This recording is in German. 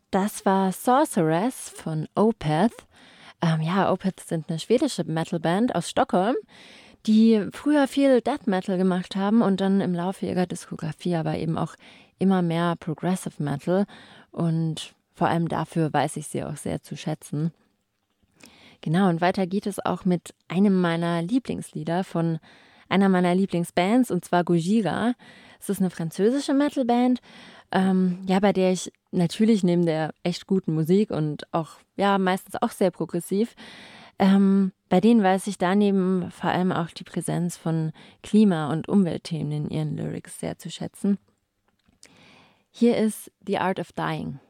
Das war Sorceress von Opeth. Opeth sind eine schwedische Metalband aus Stockholm, die früher viel Death Metal gemacht haben und dann im Laufe ihrer Diskografie aber eben auch immer mehr Progressive Metal. Und vor allem dafür weiß ich sie auch sehr zu schätzen. Genau, und weiter geht es auch mit einem meiner Lieblingslieder von einer meiner Lieblingsbands, und zwar Gojira. Es ist eine französische Metalband, bei der ich natürlich neben der echt guten Musik und auch, ja, meistens auch sehr progressiv, bei denen weiß ich daneben vor allem auch die Präsenz von Klima- und Umweltthemen in ihren Lyrics sehr zu schätzen. Hier ist The Art of Dying.